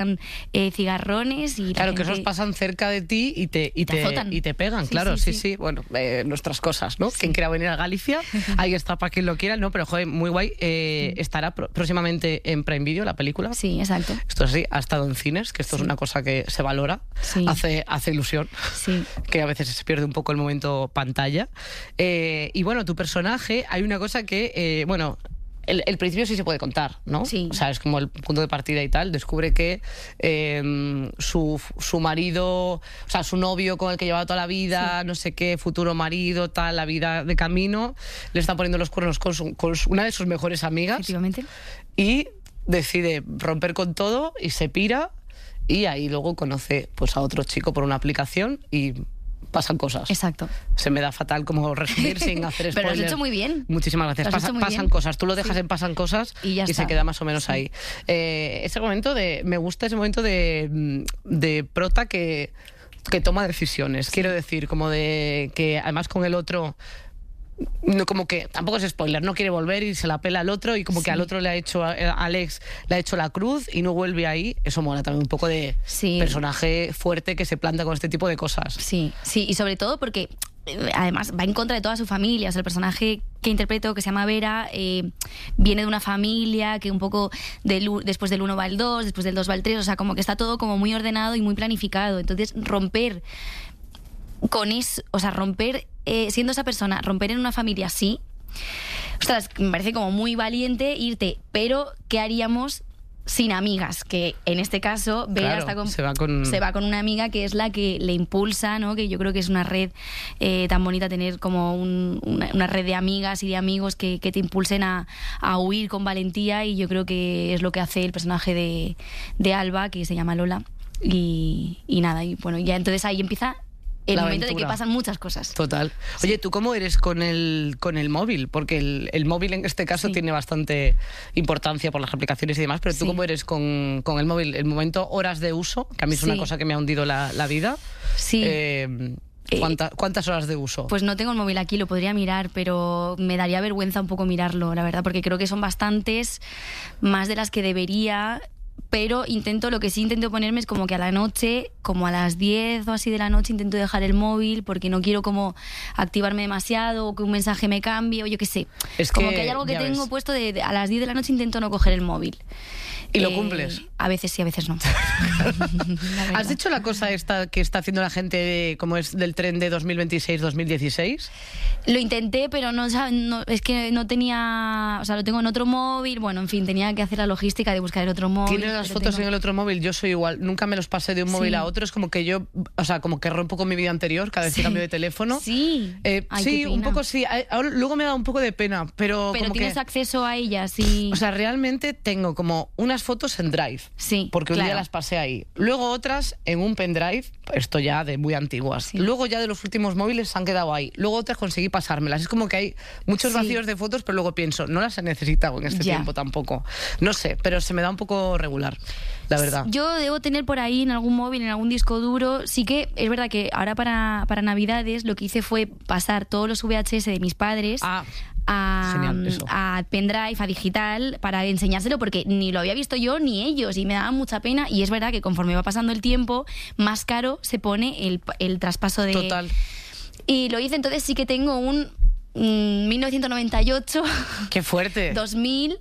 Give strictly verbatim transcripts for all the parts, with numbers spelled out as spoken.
eh, cigarrones y claro, gente... que esos pasan cerca de ti y te, y te te, azotan. y te pegan, Sí, claro, sí, sí, sí. sí. Bueno, eh, nuestras cosas, ¿no? Sí. Quien quiera venir a Galicia, ahí está para quien lo quiera, ¿no? Pero, joder, muy guay. Eh, estará pro- próximamente en Prime Video la película. Sí, exacto. Esto es así, ha estado en cines, que esto Sí. es una cosa que se valora, Sí. hace, hace ilusión, Sí. que a veces se pierde un poco el momento pantalla. Eh, y bueno, tu personaje, hay una cosa que, eh, bueno... El, el principio sí se puede contar, ¿no? Sí. O sea, es como el punto de partida y tal. Descubre que eh, su, su marido, o sea, su novio con el que llevaba toda la vida, sí. no sé qué, futuro marido, tal, la vida de camino, le está poniendo los cuernos con, su, con una de sus mejores amigas. Efectivamente. Y decide romper con todo y se pira. Y ahí luego conoce pues, a otro chico por una aplicación y... pasan cosas. Exacto. Se me da fatal como resumir sin hacer spoilers. Pero lo has hecho muy bien. Muchísimas gracias. Pasa, pasan bien. cosas. Tú lo dejas sí. en pasan cosas y, ya y está. se queda más o menos sí. ahí. Eh, ese momento de... Me gusta ese momento de, de prota que, que toma decisiones. Sí. Quiero decir, como de que además con el otro... No, como que tampoco es spoiler, no quiere volver y se la pela al otro y como sí. que al otro le ha hecho a Alex le ha hecho la cruz y no vuelve ahí. Eso mola también un poco de sí. personaje fuerte que se planta con este tipo de cosas. Sí, sí, y sobre todo porque además va en contra de toda su familia. O sea, el personaje que interpreto, que se llama Vera, eh, viene de una familia que un poco del, después del uno va el dos, después del dos va el tres, o sea, como que está todo como muy ordenado y muy planificado. Entonces, romper con eso, o sea, romper eh, siendo esa persona, romper en una familia así, ostras, me parece como muy valiente irte, pero ¿qué haríamos sin amigas? Que en este caso Vera claro, está con, se, va con... se va con una amiga que es la que le impulsa, ¿no? Que yo creo que es una red eh, tan bonita tener como un, una, una red de amigas y de amigos que, que te impulsen a, a huir con valentía, y yo creo que es lo que hace el personaje de, de Alba, que se llama Lola, y, y nada, y bueno, ya entonces ahí empieza el la momento aventura. De que pasan muchas cosas. Total. Sí. Oye, ¿tú cómo eres con el, con el móvil? Porque el, el móvil en este caso sí. tiene bastante importancia por las aplicaciones y demás, pero ¿tú sí. cómo eres con, con el móvil? El momento horas de uso, que a mí es sí. una cosa que me ha hundido la, la vida. Sí. Eh, ¿cuánta, ¿Cuántas horas de uso? Pues no tengo el móvil aquí, lo podría mirar, pero me daría vergüenza un poco mirarlo, la verdad, porque creo que son bastantes, más de las que debería. Pero intento, lo que sí intento ponerme es como que a la noche, como a las diez o así de la noche, intento dejar el móvil porque no quiero como activarme demasiado o que un mensaje me cambie o yo qué sé. Es como que, que hay algo que tengo ves. puesto de, de a las diez de la noche intento no coger el móvil. ¿Y eh, lo cumples? A veces sí, a veces no. ¿Has hecho la cosa esta que está haciendo la gente de, como es del tren de dos mil veintiséis dos mil dieciséis? Lo intenté, pero no, no, es que no tenía... O sea, lo tengo en otro móvil. Bueno, en fin, tenía que hacer la logística de buscar el otro móvil. ¿Tienes las fotos tengo... en el otro móvil? Yo soy igual. Nunca me los pasé de un móvil sí. a otro. Es como que yo... O sea, como que rompo con mi vida anterior cada vez sí. que cambio de teléfono. Sí. Eh, Ay, sí, un poco sí. Ahora, luego me da un poco de pena, pero... Pero como tienes que... acceso a ellas, sí. O sea, realmente tengo como unas fotos en Drive. Sí, porque un claro. día las pasé ahí. Luego otras en un pendrive, esto ya de muy antiguas. Sí. Luego ya de los últimos móviles se han quedado ahí. Luego otras conseguí pasármelas. Es como que hay muchos sí. vacíos de fotos, pero luego pienso, no las he necesitado en este ya. tiempo tampoco. No sé, pero se me da un poco regular, la verdad. Yo debo tener por ahí en algún móvil, en algún disco duro. Sí que es verdad que ahora para, para Navidades lo que hice fue pasar todos los V H S de mis padres ah. A, Genial, eso. a pendrive, a digital, para enseñárselo, porque ni lo había visto yo ni ellos y me daba mucha pena. Y es verdad que conforme va pasando el tiempo, más caro se pone el, el traspaso de... Total. Y lo hice, entonces sí que tengo un mmm, mil novecientos noventa y ocho... ¡Qué fuerte! dos mil,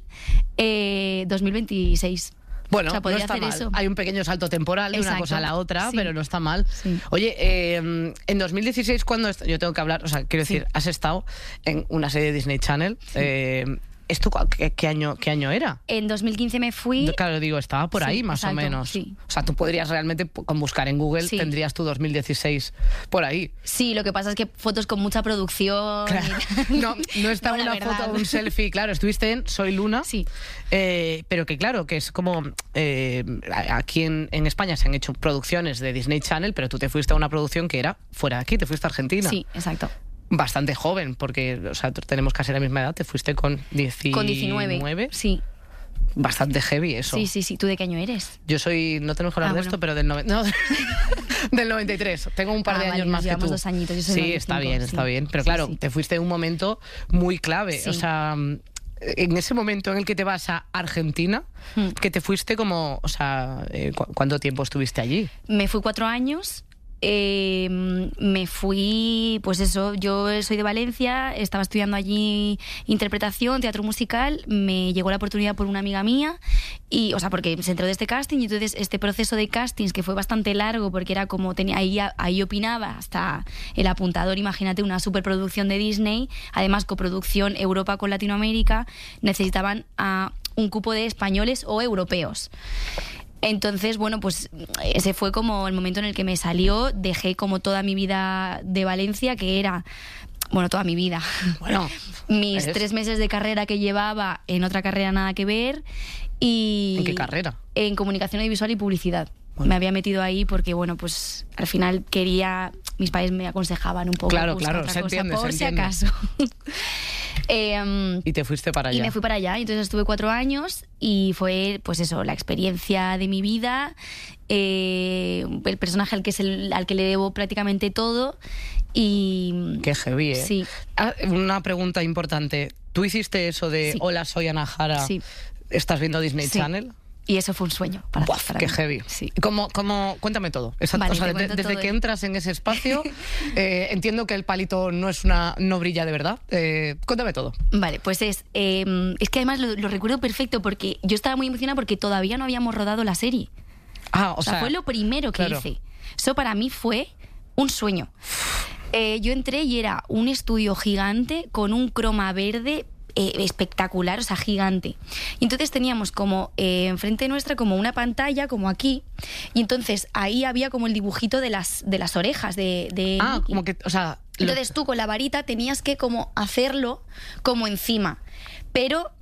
eh, dos mil veintiséis. Bueno, o sea, no está mal. Eso. Hay un pequeño salto temporal de Exacto. una cosa a la otra, sí. pero no está mal. Sí. Oye, eh, en dos mil dieciséis, cuando yo tengo que hablar, o sea, quiero decir, sí. has estado en una serie de Disney Channel. Sí. Eh, ¿Esto qué, qué, año, qué año era? En dos mil quince me fui... Claro, digo, estaba por ahí, sí, más exacto, o menos. Sí. O sea, tú podrías realmente, con buscar en Google, sí. tendrías tu dos mil dieciséis por ahí. Sí, lo que pasa es que fotos con mucha producción... Claro. Y... No, no estaba no, una verdad. foto, un selfie. Claro, estuviste en Soy Luna. Sí. Eh, pero que claro, que es como... Eh, aquí en, en España se han hecho producciones de Disney Channel, pero tú te fuiste a una producción que era fuera de aquí, te fuiste a Argentina. Sí, exacto. Bastante joven, porque o sea, tenemos casi la misma edad. Te fuiste con diecinueve. Con diecinueve, sí. Bastante heavy eso. Sí, sí, sí. ¿Tú de qué año eres? Yo soy, no tenemos que hablar ah, de bueno. esto, pero del, no, no, del noventa y tres. Tengo un par ah, de vale, años más que tú. dos añitos, yo soy sí, noventa y cinco, está bien, sí. está bien. Pero sí, claro, sí. te fuiste en un momento muy clave. Sí. O sea, en ese momento en el que te vas a Argentina, hmm. que te fuiste como, o sea, eh, ¿cu ¿cuánto tiempo estuviste allí? Me fui cuatro años. Eh, me fui, pues eso, yo soy de Valencia, estaba estudiando allí interpretación, teatro musical, me llegó la oportunidad por una amiga mía, y, o sea, porque se enteró de este casting, y entonces este proceso de castings, que fue bastante largo, porque era como, tenía, ahí, ahí opinaba hasta el apuntador, imagínate, una superproducción de Disney, además coproducción Europa con Latinoamérica, necesitaban a un cupo de españoles o europeos. Entonces, bueno, pues ese fue como el momento en el que me salió, dejé como toda mi vida de Valencia, que era, bueno, toda mi vida. Bueno, mis eres... tres meses de carrera que llevaba en otra carrera nada que ver. Y ¿en qué carrera? En comunicación audiovisual y publicidad. Bueno. Me había metido ahí porque, bueno, pues al final quería, mis padres me aconsejaban un poco. Claro, claro, se entiende, por se si entiende. acaso. Eh, um, y te fuiste para allá. Y me fui para allá, entonces estuve cuatro años y fue, pues eso, la experiencia de mi vida, eh, el personaje al que, es el, al que le debo prácticamente todo. Y qué heavy, ¿eh? Sí. Ah, una pregunta importante. ¿Tú hiciste eso de, sí, hola, soy Ana Jara, sí, estás viendo Disney sí. Channel? Y eso fue un sueño para, Buaf, para qué mí. heavy. Sí. ¿Cómo, cómo, cuéntame todo. Exacto. Vale, o sea, de, desde todo que el... entras en ese espacio, eh, entiendo que el palito no es una, no brilla de verdad. Eh, cuéntame todo. Vale, pues es, eh, es que además lo, lo recuerdo perfecto porque yo estaba muy emocionada porque todavía no habíamos rodado la serie. Ah, o, o sea, sea, fue lo primero que claro. hice. Eso para mí fue un sueño. Eh, yo entré y era un estudio gigante con un croma verde Eh, espectacular, o sea, gigante. Y entonces teníamos como eh, enfrente nuestra como una pantalla, como aquí, y entonces ahí había como el dibujito de las, de las orejas de, de ah, Mickey. Como que, o sea... Entonces lo... tú con la varita tenías que como hacerlo como encima, pero...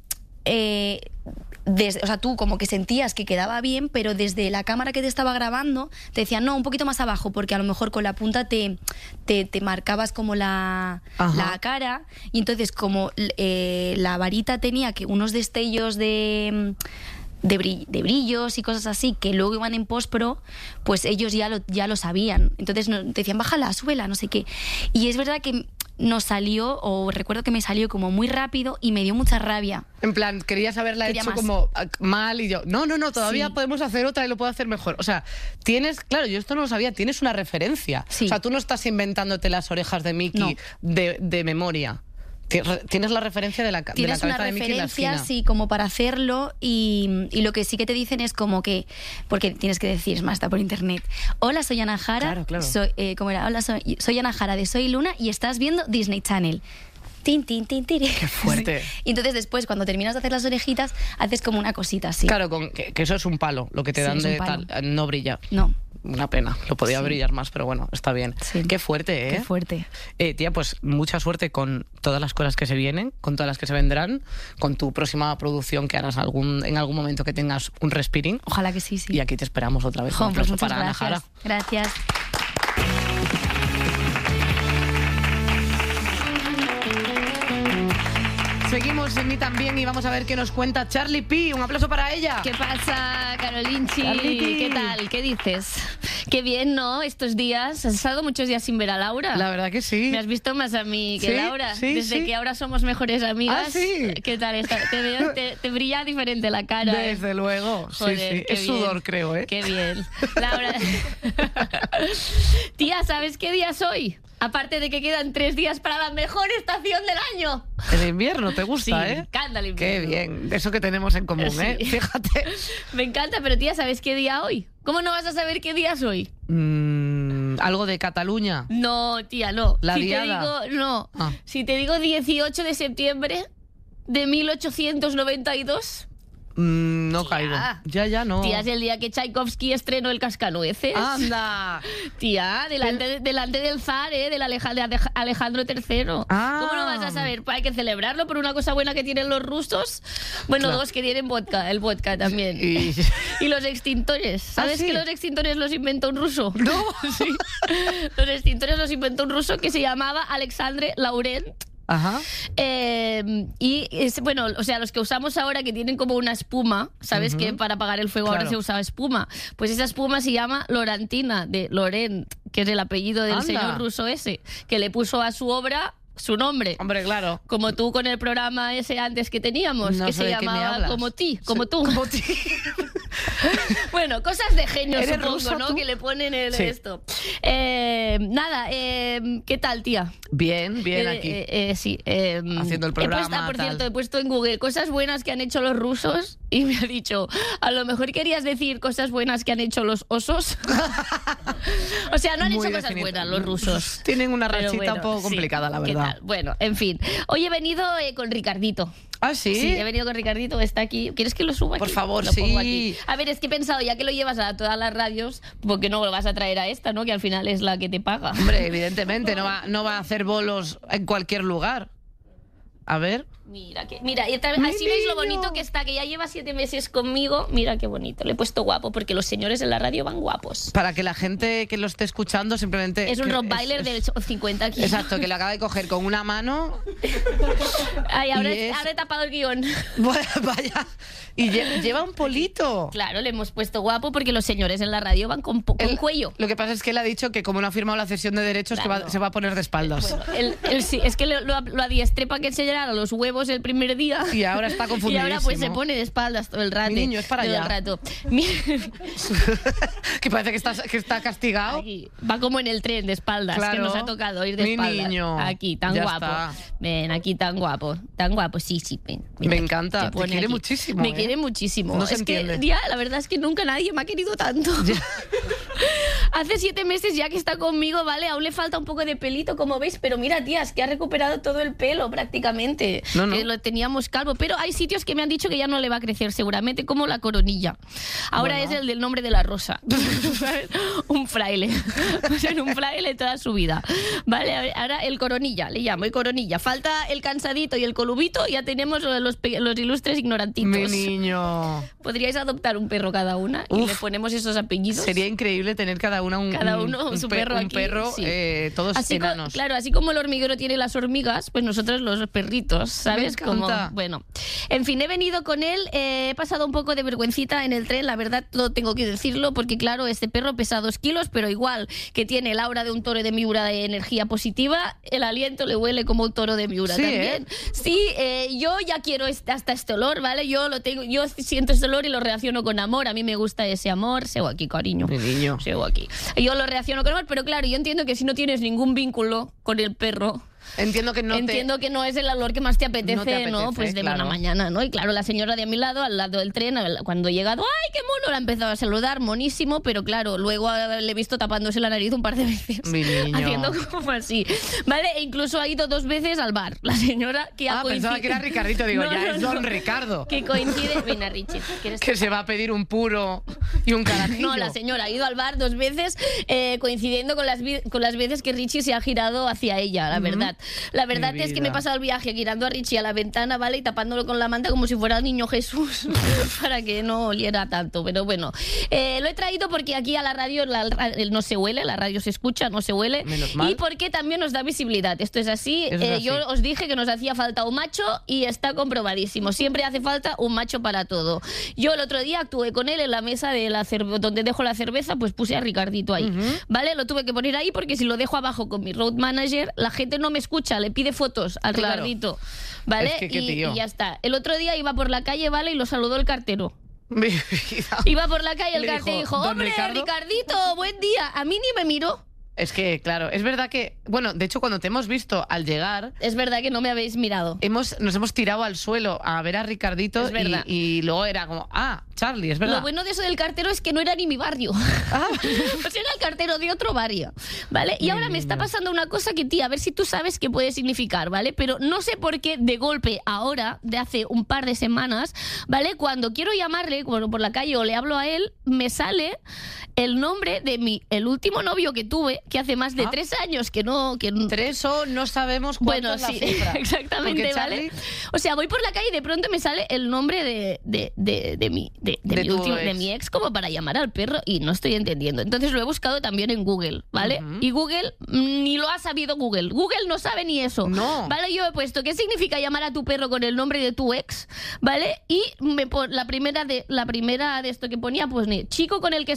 Eh, Desde, o sea, tú como que sentías que quedaba bien, pero desde la cámara que te estaba grabando te decían, no, un poquito más abajo, porque a lo mejor con la punta te, te, te marcabas como la, la cara, y entonces como eh, la varita tenía que unos destellos de... De, brill de brillos y cosas así que luego iban en post-pro, pues ellos ya lo, ya lo sabían. Entonces nos decían, bájala, súbela, no sé qué. Y es verdad que nos salió, o recuerdo que me salió como muy rápido y me dio mucha rabia. En plan, querías haberla Quería hecho más. como mal y yo, no, no, no, todavía sí. podemos hacer otra y lo puedo hacer mejor. O sea, tienes, claro, yo esto no lo sabía, tienes una referencia. Sí. O sea, tú no estás inventándote las orejas de Mickey no. de, de memoria. Tienes la referencia de la, de la cabeza de Mickey en la esquina. Tienes una referencia, sí, como para hacerlo, y, y lo que sí que te dicen es como que, porque tienes que decir, es más, está por internet, hola, soy Ana Jara, claro, claro. Soy, eh, ¿cómo era? Hola, soy, soy Ana Jara de Soy Luna y estás viendo Disney Channel. Tin, tin, tin, tin. Qué fuerte. Y entonces después, cuando terminas de hacer las orejitas, haces como una cosita así. Claro, con, que, que eso es un palo, lo que te sí, dan de tal, no brilla. No. Una pena, lo podía sí. brillar más, pero bueno, está bien. Sí. Qué fuerte, ¿eh? Qué fuerte. Eh, tía, pues mucha suerte con todas las cosas que se vienen, con todas las que se vendrán, con tu próxima producción que harás algún, en algún momento que tengas un respiring. Ojalá que sí, sí. Y aquí te esperamos otra vez. Jo, un pues para gracias. Ana Jara. Gracias. Seguimos en Mí También y vamos a ver qué nos cuenta Charlie P. Un aplauso para ella. ¿Qué pasa, Carolinchi? Charlie. ¿Qué tal? ¿Qué dices? Qué bien, ¿no? Estos días, has estado muchos días sin ver a Laura. La verdad que sí. Me has visto más a mí que ¿Sí? Laura. Sí, Desde sí. que ahora somos mejores amigas. ¿Ah, sí? ¿Qué tal está? Te veo, te, te brilla diferente la cara. Desde ¿eh? luego. Joder, sí, sí. qué Es bien. sudor, creo, ¿eh? Qué bien. Laura. Tía, ¿sabes qué día es hoy? Aparte de que quedan tres días para la mejor estación del año. El invierno, ¿te gusta, sí, eh? me encanta el invierno. Qué bien. Eso que tenemos en común, Sí. ¿eh? Fíjate. Me encanta, pero tía, ¿sabes qué día hoy? ¿Cómo no vas a saber qué día es hoy? Mm, ¿Algo de Cataluña? No, tía, no. La si diada. te digo, no. Ah. Si te digo dieciocho de septiembre de mil ochocientos noventa y dos... Mm, no Tía. caigo. Ya, ya, no. Tía, es el día que Tchaikovsky estrenó el Cascanueces. ¡Anda! Tía, delante, de, delante del zar, ¿eh? Del Aleja, de Alejandro tercero. Ah. ¿Cómo no vas a saber? Pues hay que celebrarlo por una cosa buena que tienen los rusos. Bueno, Claro. dos que tienen vodka, el vodka también. Y... Y los extintores. ¿Sabes ¿Ah, sí? que los extintores los inventó un ruso? No. Sí. Los extintores los inventó un ruso que se llamaba Alexandre Laurent. Ajá. Eh, y es, bueno, o sea, los que usamos ahora que tienen como una espuma, ¿sabes? Uh-huh. Que para apagar el fuego Claro. ahora se usaba espuma. Pues esa espuma se llama Lorantina, de Laurent, que es el apellido del Anda. señor ruso ese, que le puso a su obra su nombre. Hombre, claro. Como tú con el programa ese antes que teníamos, No que sé se de qué me llamaba hablas. Como ti, como tú. Como ti. Bueno, cosas de genio, ¿Eres supongo, ruso, ¿no? tú? Que le ponen el Sí. esto. Eh, nada, eh, ¿qué tal, tía? Bien, bien Eh, aquí. eh, eh, sí. eh, Haciendo el he puesto, programa, por tal. cierto, he puesto en Google cosas buenas que han hecho los rusos y me ha dicho, a lo mejor querías decir cosas buenas que han hecho los osos. O sea, no han Muy hecho cosas definido. buenas los rusos. Tienen una Pero rachita bueno, un poco sí. complicada, la ¿Qué verdad. tal? Bueno, en fin. Hoy he venido eh, con Ricardito. ¿Ah, sí? Sí, he venido con Ricardito, está aquí. ¿Quieres que lo suba aquí? Por favor, Lo pongo sí. aquí. A ver, es que he pensado, ya que lo llevas a todas las radios, ¿por qué no lo vas a traer a esta, no? Que al final es la que te paga. Hombre, evidentemente, no va, no va a hacer bolos en cualquier lugar. A ver. Mira, que, mira, y otra vez, ¡Mi así veis lo niño! bonito que está, que ya lleva siete meses conmigo. Mira qué bonito, le he puesto guapo, porque los señores en la radio van guapos. Para que la gente que lo esté escuchando simplemente... Es un que- Rottweiler es- de cincuenta kilos. Exacto, que lo acaba de coger con una mano. Ay, ahora, y es- ahora he tapado el guión. Vaya. Y lle- lleva un polito. Claro, le hemos puesto guapo porque los señores en la radio van con, po- con Él- cuello. Lo que pasa es que él ha dicho que como no ha firmado la cesión de derechos, que va- Claro. se va a poner de espaldas. Bueno, él- él sí, es que lo, lo, lo adiestré para que enseñara los huevos el primer día. Y ahora está Y confundidísimo. ahora pues se pone de espaldas todo el rato. Mi niño, es para todo allá. el rato. Mi- Que parece que está, que está castigado. Aquí. Va como en el tren de espaldas, Claro. que nos ha tocado ir de Mi espaldas. niño. Aquí, tan Ya guapo. está. Ven, aquí tan guapo. Tan guapo, sí, sí. Ven, ven Me aquí. encanta, te pone quiere muchísimo, Me ¿eh? quiere muchísimo. No se es entiende. que ya, la verdad es que nunca nadie me ha querido tanto. Hace siete meses ya que está conmigo, ¿vale? Aún le falta un poco de pelito, como veis, pero mira, tía, es que ha recuperado todo el pelo prácticamente. No, no. Que lo teníamos calvo, pero hay sitios que me han dicho que ya no le va a crecer seguramente, como la coronilla. Ahora Bueno. es el del nombre de la rosa. ¿Sabes? Un fraile. O sea, un fraile toda su vida. Vale, a ver, ahora el coronilla, le llamo, el coronilla. Falta el cansadito y el colubito, ya tenemos los, los, pe- los ilustres ignorantitos. Mi niño. ¿Podríais adoptar un perro cada una y Uf. le ponemos esos apellidos? Sería increíble tener cada una un, Cada un- uno un su pe- perro un aquí, perro, sí. eh, todos Así co- enanos. claro, así como el hormiguero tiene las hormigas, pues nosotros los perritos, ¿sabes? Me Como, encanta. bueno, en fin, he venido con él, eh, he pasado un poco de vergüencita en el tren, la verdad, lo tengo que decirlo, porque claro, este perro pesa dos kilos, pero igual que tiene el aura de un toro de Miura de energía positiva, el aliento le huele como un toro de Miura Sí, también. Sí, eh, yo ya quiero este- hasta este olor, ¿vale? Yo lo tengo, yo siento este olor y lo reacciono con amor, a mí me gusta ese amor, sigo aquí, cariño. Mi niño. Sigo aquí. Yo lo reacciono con amor, pero claro, yo entiendo que si no tienes ningún vínculo con el perro, Entiendo que no te... entiendo que no es el olor que más te apetece, No ¿no? te apetece, Pues de claro. buena mañana, ¿no? Y claro, la señora de a mi lado, al lado del tren, cuando he llegado, ¡ay, qué mono! La ha empezado a saludar, monísimo, pero claro, luego eh, le he visto tapándose la nariz un par de veces. Mi niño. Haciendo como así. ¿Vale? E incluso ha ido dos veces al bar. La señora que ha Ah, pensaba coincid- que era Ricardito. Digo, No, ya no, es no. Don Ricardo. Que coincide... Venga, Richie, ¿quieres Que se va a pedir un puro y un carajillo. No, la señora ha ido al bar dos veces, eh, coincidiendo con las, vi- con las veces que Richie se ha girado hacia ella, la verdad. La verdad Mi es que vida. me he pasado el viaje girando a Richie a la ventana, ¿vale? Y tapándolo con la manta como si fuera el niño Jesús, para que no oliera tanto. Pero bueno, eh, lo he traído porque aquí a la radio la- la- no se huele, la radio se escucha, no se huele. Menos mal. Y porque también nos da visibilidad. Esto es así. Eso es Eh, así. Yo os dije que nos hacía falta un macho y está comprobadísimo. Siempre hace falta un macho para todo. Yo el otro día actué con él en la mesa de la cerve- donde dejo la cerveza, pues puse a Ricardito ahí. ¿Vale? Lo tuve que poner ahí porque si lo dejo abajo con mi road manager, la gente no me escucha, le pide fotos al Claro. Ricardito. ¿Vale? Es que qué y, tío. y ya está. El otro día iba por la calle, ¿vale? Y lo saludó el cartero. Mi vida. Iba por la calle el Le cartero y dijo, dijo, "Don hombre, Ricardo". Ricardito, buen día. A mí ni me miró. Es que, claro, es verdad que... Bueno, de hecho, cuando te hemos visto al llegar... Es verdad que no me habéis mirado. Hemos, nos hemos tirado al suelo a ver a Ricardito Es verdad. y, y luego era como, ah, Charlie, es verdad. Lo bueno de eso del cartero es que no era ni mi barrio. Ah. Pues era el cartero de otro barrio, ¿vale? Y Mi ahora me está niño. pasando una cosa que, tía, a ver si tú sabes qué puede significar, ¿vale? Pero no sé por qué de golpe ahora, de hace un par de semanas, ¿vale? Cuando quiero llamarle, bueno, por la calle o le hablo a él, me sale el nombre de mi, el último novio que tuve, que hace más de Ah. tres años que no... Que no- Tres o no sabemos cuánto bueno, es la sí, cifra. exactamente, Porque ¿vale? Charlie- O sea, voy por la calle y de pronto me sale el nombre de, de, de, de mi, de, de De mi tu último- de ex. mi ex como para llamar al perro y no estoy entendiendo. Entonces lo he buscado también en Google, ¿vale? Ujú. Y Google mm, ni lo ha sabido Google. Google no sabe ni eso. No. ¿Vale? Yo he puesto ¿qué significa llamar a tu perro con el nombre de tu ex? ¿Vale? Y me pon- la primera de la primera de esto que ponía, pues ni chico con el que salgo llama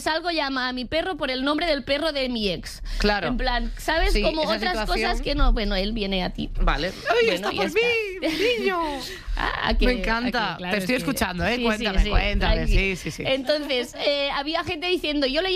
llama a mi perro por el nombre del perro de mi ex. Claro. En plan, ¿sabes? Sí, Como esa otras situación. cosas que no, bueno, él viene a ti. Vale. ¡Ay, Bueno, está ya por está. mí, niño! Ah, que- Me encanta. ah, que claro, Te estoy es que- escuchando, ¿eh? Sí, sí, Cuéntame, sí, cuéntame. tranqui. Sí, sí, sí. Entonces, eh, había gente diciendo, yo le